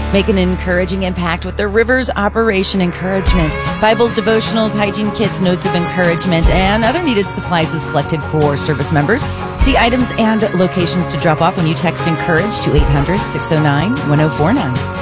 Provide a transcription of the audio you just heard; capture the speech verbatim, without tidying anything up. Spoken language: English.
Make an encouraging impact with the Rivers Operation Encouragement. Bibles, devotionals, hygiene kits, notes of encouragement, and other needed supplies is collected for service members. See items and locations to drop off when you text ENCOURAGE to eight hundred, six oh nine, one oh four nine.